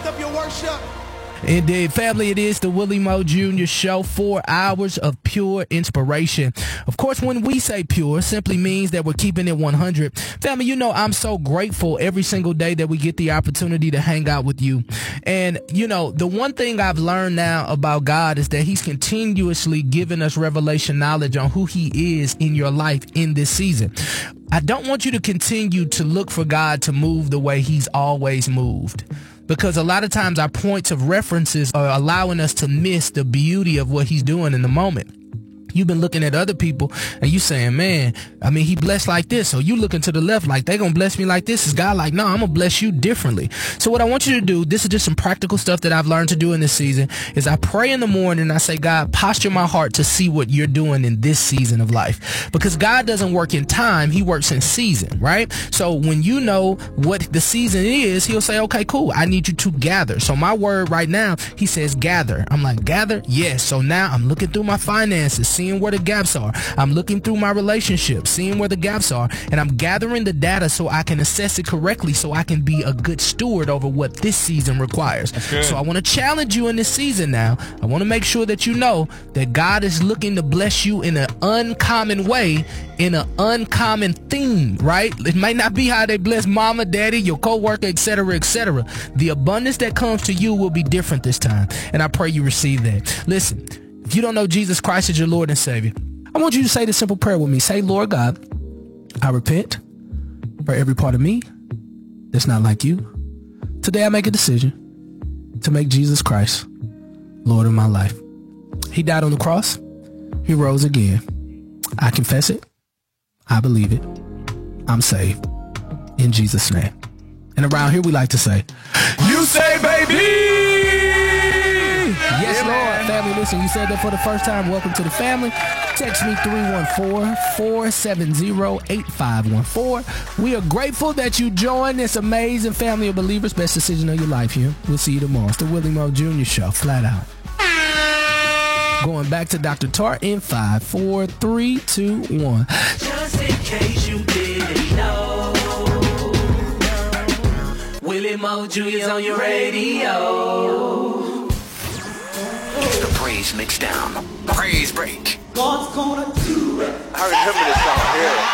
up your worship. Indeed, family, it is the Willie Moe Jr. Show, 4 hours of pure inspiration. Of course, when we say pure, simply means that we're keeping it 100. Family, you know, I'm so grateful every single day that we get the opportunity to hang out with you. And, you know, the one thing I've learned now about God is that he's continuously giving us revelation knowledge on who he is in your life in this season. I don't want you to continue to look for God to move the way he's always moved, because a lot of times our points of references are allowing us to miss the beauty of what he's doing in the moment. You've been looking at other people and you saying, man, I mean, he blessed like this. So you looking to the left like they gonna bless me like this. Is God like, no, I'm gonna bless you differently. So what I want you to do, this is just some practical stuff that I've learned to do in this season, is I pray in the morning and I say, God, posture my heart to see what you're doing in this season of life. Because God doesn't work in time, he works in season, right? So when you know what the season is, he'll say, okay, cool, I need you to gather. So my word right now, he says gather. I'm like, gather? Yes. So now I'm looking through my finances, seeing where the gaps are. I'm looking through my relationships, seeing where the gaps are, and I'm gathering the data so I can assess it correctly, so I can be a good steward over what this season requires. So I want to challenge you in this season now. I want to make sure that you know that God is looking to bless you in an uncommon way, in an uncommon theme, right? It might not be how they bless mama, daddy, your co-worker, etc., etc. The abundance that comes to you will be different this time, and I pray you receive that. Listen, if you don't know Jesus Christ as your Lord and Savior, I want you to say this simple prayer with me. Say, Lord God, I repent for every part of me that's not like you. Today I make a decision to make Jesus Christ Lord of my life. He died on the cross. He rose again. I confess it. I believe it. I'm saved. In Jesus' name. And around here we like to say, you say, baby! Yes, Lord. Family, listen, you said that for the first time. Welcome to the family. Text me 314-470-8514. We are grateful that you joined this amazing family of believers. Best decision of your life here. We'll see you tomorrow. It's the Willie Moe Jr. Show, flat out. Going back to Dr. Tart in 5, 4, 3, 2, 1. Just in case you didn't know, Willie Moe Jr.'s on your radio. Get the praise mix down. Praise break. God's gonna do it. I remember this song here.